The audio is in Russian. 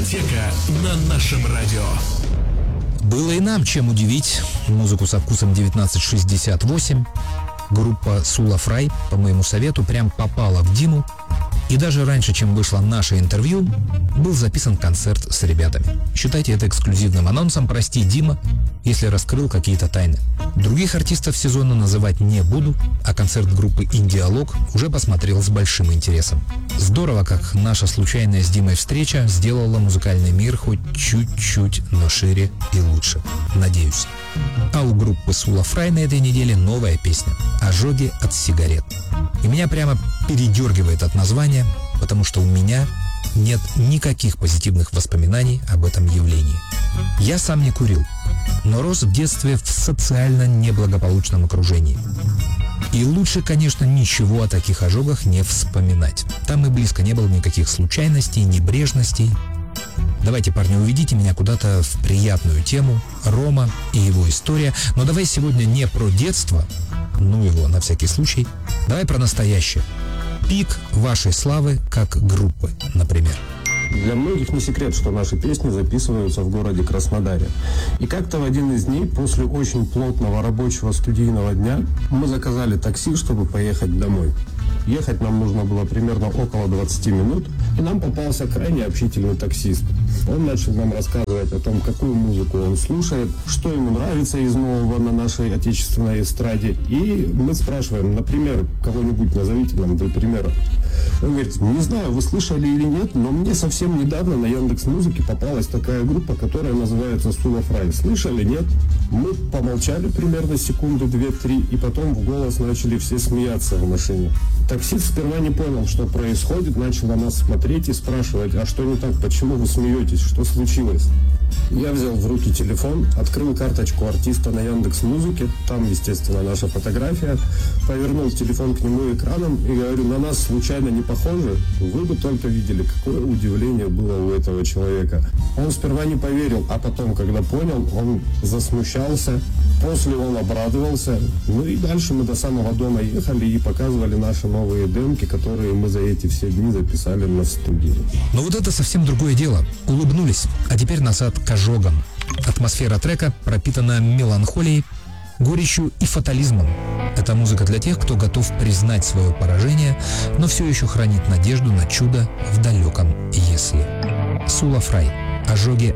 Дискотека на нашем радио. Было и нам чем удивить. Музыку со вкусом 1968. Группа Soulafly, по моему совету, прям попала в Диму. И даже раньше, чем вышло наше интервью, был записан концерт с ребятами. Считайте это эксклюзивным анонсом. Прости, Дима, если раскрыл какие-то тайны. Других артистов сезона называть не буду, а концерт группы «Индиалог» уже посмотрел с большим интересом. Здорово, как наша случайная с Димой встреча сделала музыкальный мир хоть чуть-чуть, но шире и лучше. Надеюсь. А у группы Soulafly на этой неделе новая песня «Ожоги от сигарет». И меня прямо передергивает от названия, потому что у меня нет никаких позитивных воспоминаний об этом явлении. Я сам не курил, но рос в детстве в социально неблагополучном окружении. И лучше, конечно, ничего о таких ожогах не вспоминать. Там и близко не было никаких случайностей, небрежностей. Давайте, парни, уведите меня куда-то в приятную тему. Рома и его история. Но давай сегодня не про детство, ну его на всякий случай. Давай про настоящее. Пик вашей славы как группы, например. Для многих не секрет, что наши песни записываются в городе Краснодаре. И как-то в один из дней, после очень плотного рабочего студийного дня, мы заказали такси, чтобы поехать домой. Ехать нам нужно было примерно около 20 минут, и нам попался крайне общительный таксист. Он начал нам рассказывать о том, какую музыку он слушает, что ему нравится из нового на нашей отечественной эстраде. И мы спрашиваем, например, кого-нибудь назовите нам для примера. Он говорит, не знаю, вы слышали или нет, но мне совсем недавно на Яндекс.Музыке попалась такая группа, которая называется Soulafly. Слышали, нет? Мы помолчали примерно секунду, 2-3, и потом в голос начали все смеяться в машине. Таксист сперва не понял, что происходит, начал на нас смотреть и спрашивать, а что не так, почему вы смеетесь, что случилось? Я взял в руки телефон, открыл карточку артиста на Яндекс.Музыке, там, естественно, наша фотография, повернул телефон к нему экраном и говорю, на нас случайно не похоже? Вы бы только видели, какое удивление было у этого человека. Он сперва не поверил, а потом, когда понял, он засмущался, после он обрадовался, ну и дальше мы до самого дома ехали и показывали наши новые демки, которые мы за эти все дни записали на студии. Но вот это совсем другое дело. Улыбнулись, а теперь назад к ожогам. Атмосфера трека пропитана меланхолией, горечью и фатализмом. Это музыка для тех, кто готов признать свое поражение, но все еще хранит надежду на чудо в далеком «если». Soulafly. Ожоги